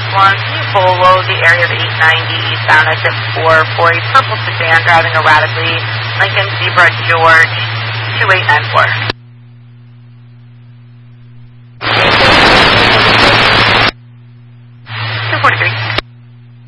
1, can you follow the area of 890 eastbound exit 440, purple sedan driving erratically, Lincoln Zebra George 2894.